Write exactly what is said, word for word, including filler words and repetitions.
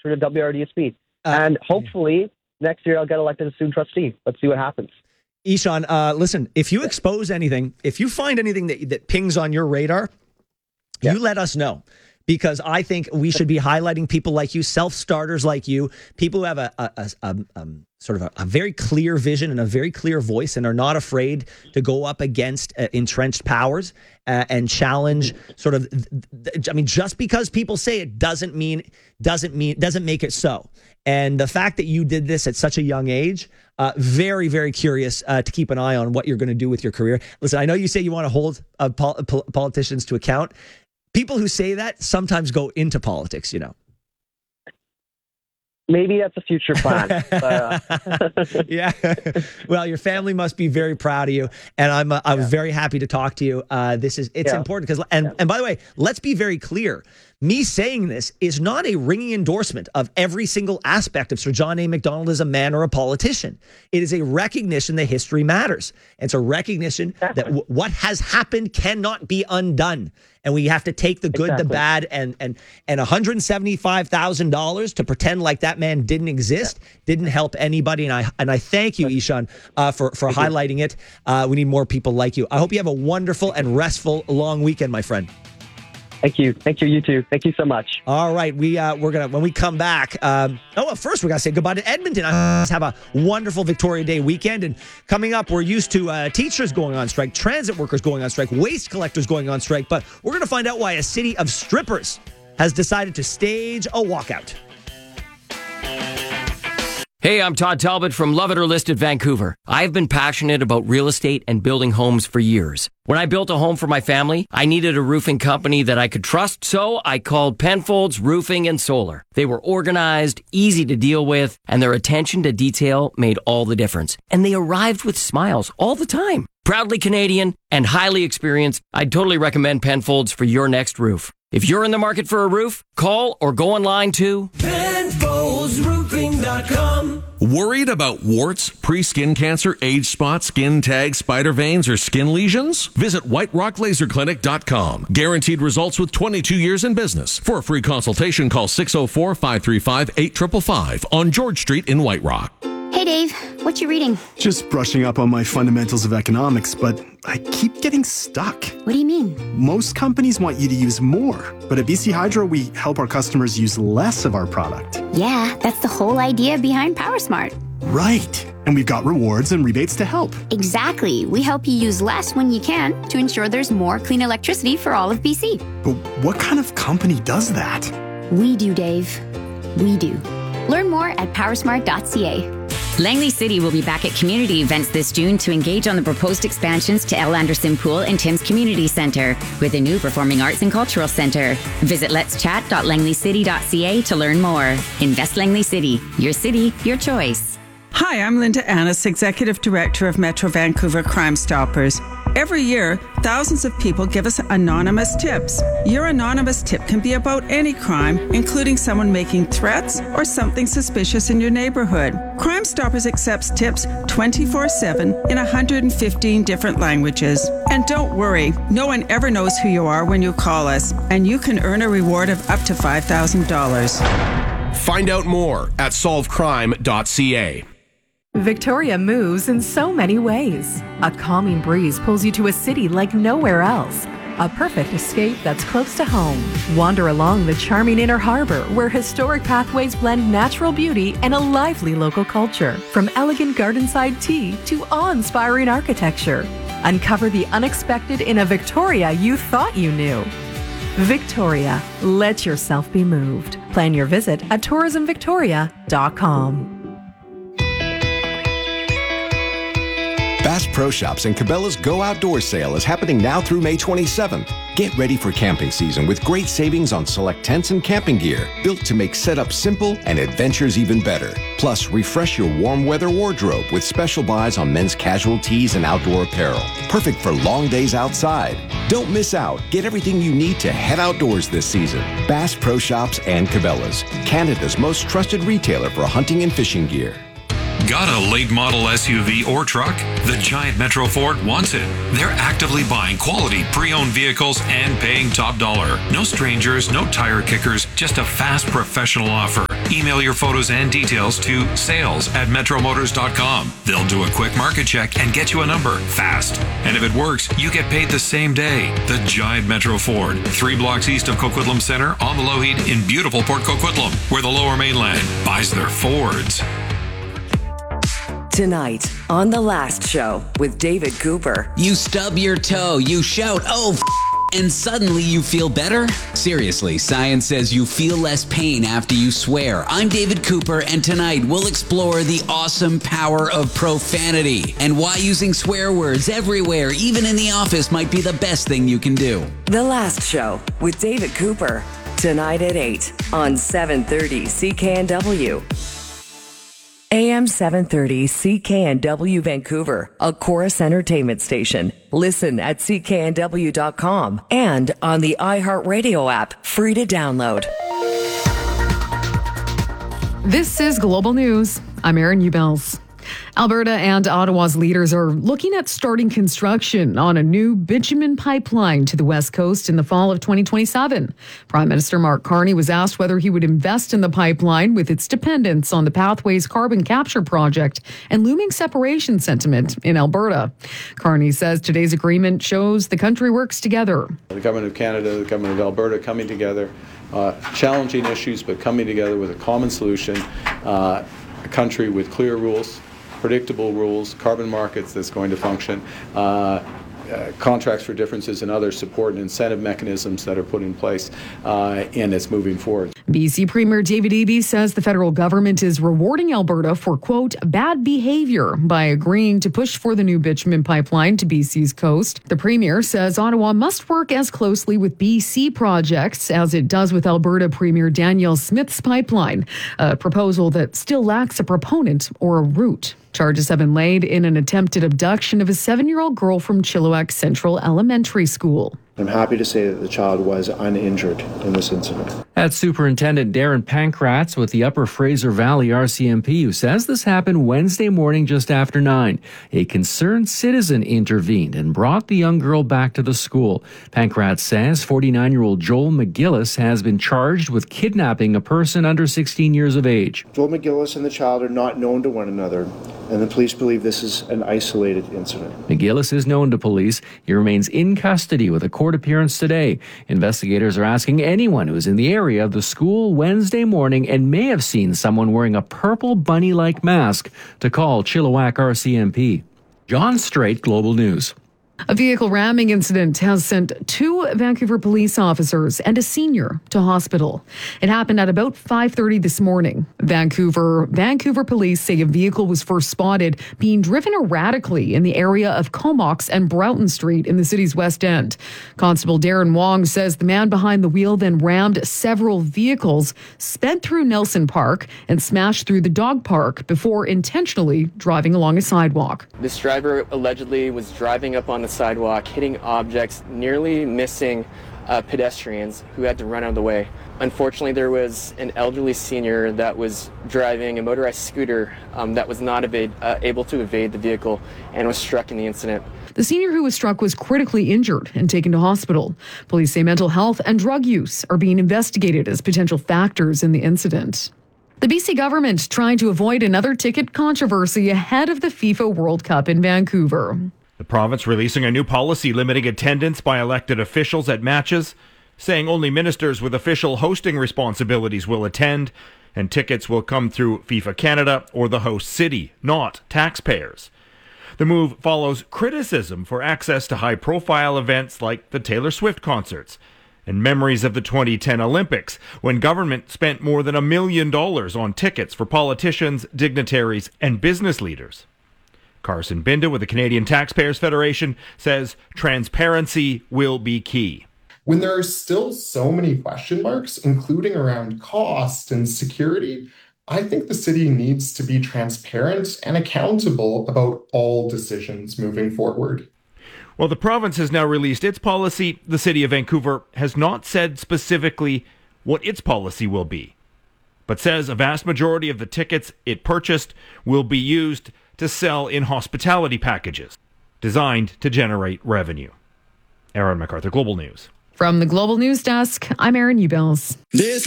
director at W R D S P. Uh, and hopefully next year I'll get elected as student trustee. Let's see what happens. Ishan, uh, listen, if you expose anything, if you find anything that, that pings on your radar, yeah. you let us know. Because I think we should be highlighting people like you, self-starters like you, people who have a, a, a, a um, sort of a, a very clear vision and a very clear voice and are not afraid to go up against uh, entrenched powers uh, and challenge sort of, th- th- I mean, just because people say it doesn't mean, doesn't mean, doesn't make it so. And the fact that you did this at such a young age, uh, very, very curious uh, to keep an eye on what you're going to do with your career. Listen, I know you say you want to hold uh, pol- pol- politicians to account. People who say that sometimes go into politics, you know. Maybe that's a future plan. uh, yeah. Well, your family must be very proud of you, and I'm uh, I was yeah. very happy to talk to you. Uh, this is it's yeah. important because and yeah. and by the way, let's be very clear. Me saying this is not a ringing endorsement of every single aspect of Sir John A. Macdonald as a man or a politician. It is a recognition that history matters. It's a recognition exactly. that w- what has happened cannot be undone. And we have to take the good, exactly. the bad, and and and one hundred seventy-five thousand dollars to pretend like that man didn't exist yeah. didn't help anybody. And I and I thank you, Ishan, uh, for, for highlighting it. Uh, we need more people like you. I hope you have a wonderful and restful long weekend, my friend. Thank you. Thank you, you too. Thank you so much. All right. We, uh, we're going to, when we come back, um, oh, well, first we got to say goodbye to Edmonton. I have a wonderful Victoria Day weekend. And coming up, we're used to uh, teachers going on strike, transit workers going on strike, waste collectors going on strike. But we're going to find out why a city of strippers has decided to stage a walkout. Hey, I'm Todd Talbot from Love It or List It Vancouver. I've been passionate about real estate and building homes for years. When I built a home for my family, I needed a roofing company that I could trust, so I called Penfolds Roofing and Solar. They were organized, easy to deal with, and their attention to detail made all the difference. And they arrived with smiles all the time. Proudly Canadian and highly experienced, I'd totally recommend Penfolds for your next roof. If you're in the market for a roof, call or go online to Penfolds Roofing dot com. Worried about warts, pre-skin cancer, age spots, skin tags, spider veins, or skin lesions? Visit White Rock Laser Clinic dot com. Guaranteed results with twenty-two years in business. For a free consultation, call six oh four, five three five, eight five five five on George Street in White Rock. Hey Dave, what you reading? Just brushing up on my fundamentals of economics, but I keep getting stuck. What do you mean? Most companies want you to use more, but at B C Hydro, we help our customers use less of our product. Yeah, that's the whole idea behind PowerSmart. Right. And we've got rewards and rebates to help. Exactly. We help you use less when you can to ensure there's more clean electricity for all of B C. But what kind of company does that? We do, Dave. We do. Learn more at powersmart dot c a. Langley City will be back at community events this June to engage on the proposed expansions to L. Anderson Pool and Tim's Community Centre with a new Performing Arts and Cultural Centre. Visit lets chat dot langley city dot c a to learn more. Invest Langley City. Your city, your choice. Hi, I'm Linda Annis, Executive Director of Metro Vancouver Crime Stoppers. Every year, thousands of people give us anonymous tips. Your anonymous tip can be about any crime, including someone making threats or something suspicious in your neighborhood. Crime Stoppers accepts tips twenty-four seven in one hundred fifteen different languages. And don't worry, no one ever knows who you are when you call us, and you can earn a reward of up to five thousand dollars. Find out more at solve crime dot c a. Victoria moves in so many ways. A calming breeze pulls you to a city like nowhere else. A perfect escape that's close to home. Wander along the charming Inner Harbor, where historic pathways blend natural beauty and a lively local culture. From elegant gardenside tea to awe-inspiring architecture. Uncover the unexpected in a Victoria you thought you knew. Victoria, let yourself be moved. Plan your visit at tourism victoria dot com. Bass Pro Shops and Cabela's Go Outdoors sale is happening now through May twenty-seventh. Get ready for camping season with great savings on select tents and camping gear, built to make setup simple and adventures even better. Plus, refresh your warm weather wardrobe with special buys on men's casual tees and outdoor apparel. Perfect for long days outside. Don't miss out. Get everything you need to head outdoors this season. Bass Pro Shops and Cabela's, Canada's most trusted retailer for hunting and fishing gear. Got a late model S U V or truck? The Giant Metro Ford wants it. They're actively buying quality pre-owned vehicles and paying top dollar. No strangers, no tire kickers, just a fast professional offer. Email your photos and details to sales at metro motors dot com. They'll do a quick market check and get you a number fast. And if it works, you get paid the same day. The Giant Metro Ford, three blocks east of Coquitlam Center on the Lougheed in beautiful Port Coquitlam, where the Lower Mainland buys their Fords. Tonight on The Last Show with David Cooper. You stub your toe, you shout, oh, f- and suddenly you feel better? Seriously, science says you feel less pain after you swear. I'm David Cooper, and tonight we'll explore the awesome power of profanity and why using swear words everywhere, even in the office, might be the best thing you can do. The Last Show with David Cooper. Tonight at eight on seven thirty C K N W. A M seven thirty C K N W Vancouver, a Chorus Entertainment station. Listen at C K N W dot com and on the iHeartRadio app, free to download. This is Global News. I'm Erin Ubels. Alberta and Ottawa's leaders are looking at starting construction on a new bitumen pipeline to the West Coast in the fall of twenty twenty-seven. Prime Minister Mark Carney was asked whether he would invest in the pipeline with its dependence on the Pathways carbon capture project and looming separation sentiment in Alberta. Carney says today's agreement shows the country works together. The Government of Canada, the Government of Alberta coming together, uh, challenging issues, but coming together with a common solution, uh, a country with clear rules, predictable rules, carbon markets that's going to function, uh, uh, contracts for differences and other support and incentive mechanisms that are put in place, uh, and it's moving forward. B C Premier David Eby says the federal government is rewarding Alberta for, quote, bad behavior by agreeing to push for the new bitumen pipeline to B C's coast. The Premier says Ottawa must work as closely with B C projects as it does with Alberta Premier Danielle Smith's pipeline, a proposal that still lacks a proponent or a route. Charges have been laid in an attempted abduction of a seven-year-old girl from Chilliwack Central Elementary School. I'm happy to say that the child was uninjured in this incident. That's Superintendent Darren Pankratz with the Upper Fraser Valley R C M P, who says this happened Wednesday morning just after nine. A concerned citizen intervened and brought the young girl back to the school. Pankratz says forty-nine-year-old Joel McGillis has been charged with kidnapping a person under sixteen years of age. Joel McGillis and the child are not known to one another, and the police believe this is an isolated incident. McGillis is known to police. He remains in custody with a court appearance today. Investigators are asking anyone who is in the area of the school Wednesday morning and may have seen someone wearing a purple bunny-like mask to call Chilliwack R C M P. John Strait, Global News. A vehicle ramming incident has sent two Vancouver police officers and a senior to hospital. It happened at about five thirty this morning. Vancouver Vancouver police say a vehicle was first spotted being driven erratically in the area of Comox and Broughton Street in the city's West End. Constable Darren Wong says the man behind the wheel then rammed several vehicles, sped through Nelson Park, and smashed through the dog park before intentionally driving along a sidewalk. This driver allegedly was driving up on the sidewalk, hitting objects, nearly missing uh, pedestrians who had to run out of the way. Unfortunately, there was an elderly senior that was driving a motorized scooter um, that was not evade, uh, able to evade the vehicle and was struck in the incident. The senior who was struck was critically injured and taken to hospital. Police say mental health and drug use are being investigated as potential factors in the incident. The B C government trying to avoid another ticket controversy ahead of the FIFA World Cup in Vancouver. The province releasing a new policy limiting attendance by elected officials at matches, saying only ministers with official hosting responsibilities will attend, and tickets will come through FIFA Canada or the host city, not taxpayers. The move follows criticism for access to high-profile events like the Taylor Swift concerts, and memories of the twenty ten Olympics, when government spent more than a million dollars on tickets for politicians, dignitaries, and business leaders. Carson Binda with the Canadian Taxpayers Federation says transparency will be key. When there are still so many question marks, including around cost and security, I think the city needs to be transparent and accountable about all decisions moving forward. While the province has now released its policy, the City of Vancouver has not said specifically what its policy will be, but says a vast majority of the tickets it purchased will be used to sell in hospitality packages designed to generate revenue. Aaron MacArthur, Global News. From the Global News Desk, I'm Erin Ubels. This